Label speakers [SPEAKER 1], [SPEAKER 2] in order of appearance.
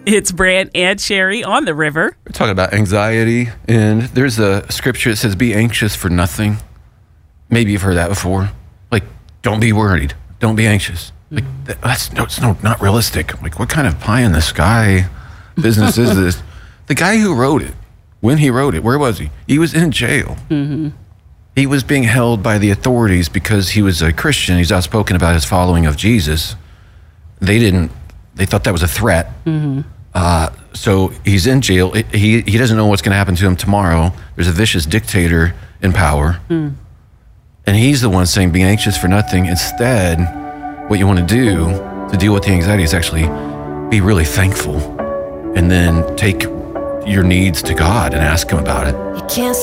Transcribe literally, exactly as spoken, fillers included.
[SPEAKER 1] It's Brant and Sherry on the river.
[SPEAKER 2] We're talking about anxiety, and there's a scripture that says, be anxious for nothing. Maybe you've heard that before. Like, don't be worried. Don't be anxious. Like, that's no, it's no, not realistic. Like, what kind of pie in the sky business is this? The guy who wrote it, when he wrote it, where was he? He was in jail. Mm-hmm. He was being held by the authorities because he was a Christian. He's outspoken about his following of Jesus. They didn't, they thought that was a threat. Mm-hmm. Uh, so he's in jail. It, he he doesn't know what's going to happen to him tomorrow. There's a vicious dictator in power. Mm. And he's the one saying, be anxious for nothing. Instead, what you want to do to deal with the anxiety is actually be really thankful and then take your needs to God and ask him about it.
[SPEAKER 3] You can't